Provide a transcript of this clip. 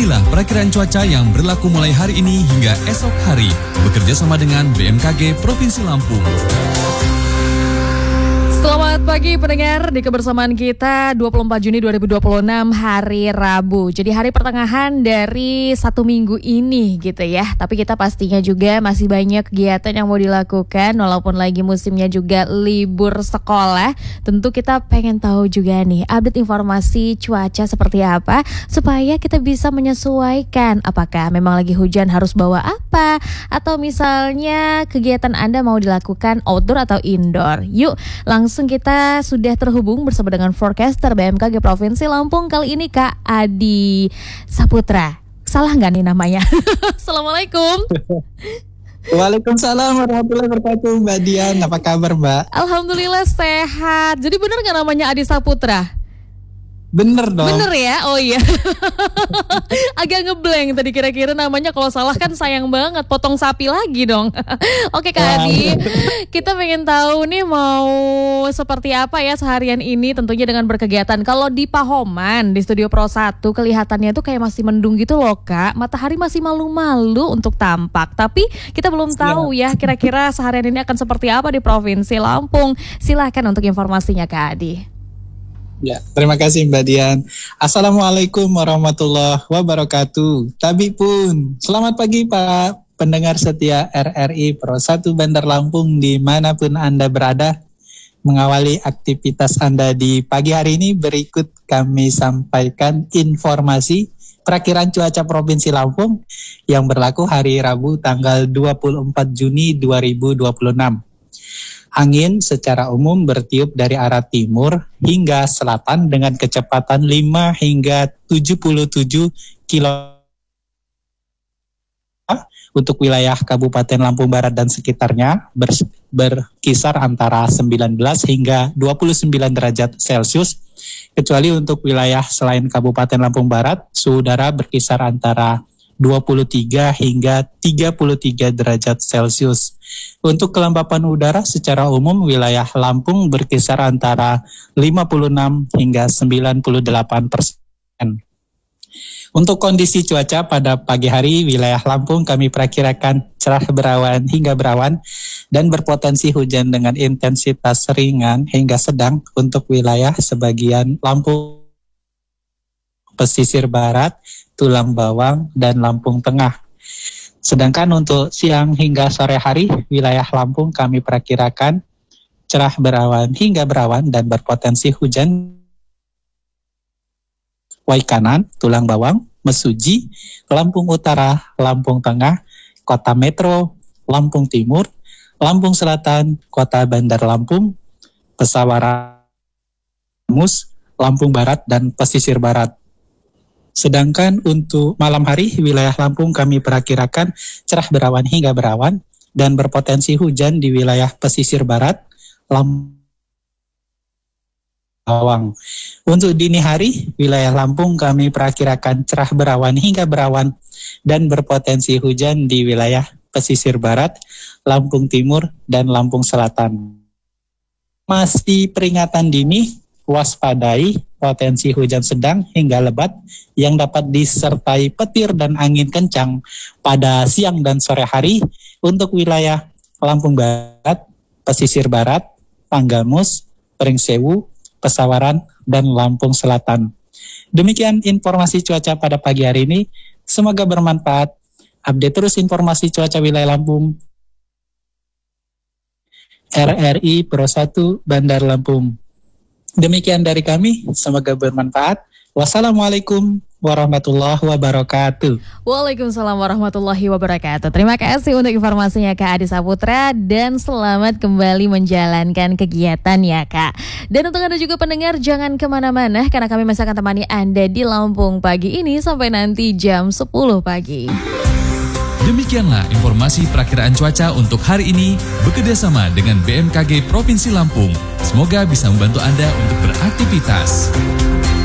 Inilah perakiraan cuaca yang berlaku mulai hari ini hingga esok hari. Bekerja sama dengan BMKG Provinsi Lampung. Selamat pagi pendengar, di kebersamaan kita 24 Juni 2026 hari Rabu. Jadi hari pertengahan dari satu minggu ini gitu ya. Tapi kita pastinya juga masih banyak kegiatan yang mau dilakukan walaupun lagi musimnya juga libur sekolah. Tentu kita pengen tahu juga nih update informasi cuaca seperti apa supaya kita bisa menyesuaikan apakah memang lagi hujan harus bawa apa atau misalnya kegiatan Anda mau dilakukan outdoor atau indoor. Yuk langsung kita sudah terhubung bersama dengan forecaster BMKG Provinsi Lampung kali ini Kak Adi Saputra. Salah nggak nih namanya? Assalamualaikum. Waalaikumsalam warahmatullahi wabarakatuh. Mbak Dian, apa kabar Mbak? Alhamdulillah sehat. Jadi benar nggak namanya Adi Saputra? Bener dong. Bener ya? Oh iya. Agak ngeblank tadi kira-kira namanya, kalau salah kan sayang banget, potong sapi lagi dong. Oke Kak Adi, kita pengen tahu nih mau seperti apa ya seharian ini tentunya dengan berkegiatan. Kalau di Pahoman, di Studio Pro 1 kelihatannya tuh kayak masih mendung gitu loh Kak. Matahari masih malu-malu untuk tampak. Tapi kita belum tahu ya kira-kira seharian ini akan seperti apa di Provinsi Lampung. Silahkan untuk informasinya Kak Adi. Ya, terima kasih Mbak Dian. Assalamualaikum warahmatullahi wabarakatuh. Tabi pun, selamat pagi Pak pendengar setia RRI Pro 1 Bandar Lampung dimanapun Anda berada. Mengawali aktivitas Anda di pagi hari ini, berikut kami sampaikan informasi perakiraan cuaca Provinsi Lampung yang berlaku hari Rabu tanggal 24 Juni 2026. Angin secara umum bertiup dari arah timur hingga selatan dengan kecepatan 5 hingga 77 km. Untuk wilayah Kabupaten Lampung Barat dan sekitarnya berkisar antara 19 hingga 29 derajat Celcius. Kecuali untuk wilayah selain Kabupaten Lampung Barat, suhu udara berkisar antara 23 hingga 33 derajat Celcius. Untuk kelembapan udara secara umum wilayah Lampung berkisar antara 56 hingga 98%. Untuk kondisi cuaca pada pagi hari wilayah Lampung kami perkirakan cerah berawan hingga berawan dan berpotensi hujan dengan intensitas ringan hingga sedang untuk wilayah sebagian Lampung, pesisir barat, Tulang Bawang, dan Lampung Tengah. Sedangkan untuk siang hingga sore hari, wilayah Lampung kami perkirakan cerah berawan hingga berawan dan berpotensi hujan. Waikanan, Tulang Bawang, Mesuji, Lampung Utara, Lampung Tengah, Kota Metro, Lampung Timur, Lampung Selatan, Kota Bandar Lampung, Pesawaran, Lampung Barat, dan Pesisir Barat. Sedangkan untuk malam hari, wilayah Lampung kami perkirakan cerah berawan hingga berawan dan berpotensi hujan di wilayah pesisir barat, Lampung. Untuk dini hari, wilayah Lampung kami perkirakan cerah berawan hingga berawan dan berpotensi hujan di wilayah pesisir barat, Lampung Timur, dan Lampung Selatan. Masih peringatan dini, waspadai potensi hujan sedang hingga lebat yang dapat disertai petir dan angin kencang pada siang dan sore hari untuk wilayah Lampung Barat, Pesisir Barat, Panggamus, Pringsewu, Pesawaran, dan Lampung Selatan. Demikian informasi cuaca pada pagi hari ini. Semoga bermanfaat. Update terus informasi cuaca wilayah Lampung. RRI Pro 1 Bandar Lampung. Demikian dari kami, semoga bermanfaat. Wassalamualaikum warahmatullahi wabarakatuh. Waalaikumsalam warahmatullahi wabarakatuh. Terima kasih untuk informasinya Kak Adi Saputra dan selamat kembali menjalankan kegiatan ya Kak. Dan untuk Anda juga pendengar jangan kemana-mana karena kami masih akan temani Anda di Lampung pagi ini sampai nanti jam 10 pagi. Demikianlah informasi perakiraan cuaca untuk hari ini bekerjasama dengan BMKG Provinsi Lampung. Semoga bisa membantu Anda untuk beraktivitas.